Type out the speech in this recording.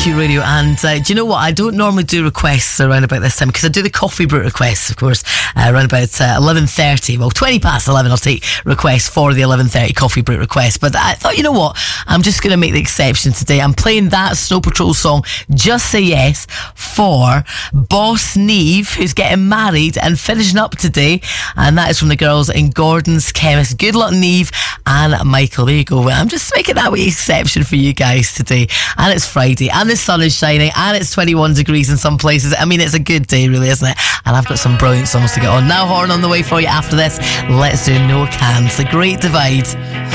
Q Radio, and do you know what? I don't normally do requests around about this time because I do the coffee break requests, of course, around about 11:30. Well, 20 past 11, I'll take requests for the 11:30 coffee break request. But I thought, you know what? I'm just going to make the exception today. I'm playing that Snow Patrol song, Just Say Yes, for Boss Neve, who's getting married and finishing up today, and that is from the girls in Gordon's Chemist. Good luck, Neve and Michael. There you go. I'm just making that wee exception for you guys today. And it's Friday, and the sun is shining, and it's 21 degrees in some places. I mean, it's a good day, really, isn't it? And I've got some brilliant songs to get on. Now, Horn on the way for you after this. Let's do No Cans, The Great Divide.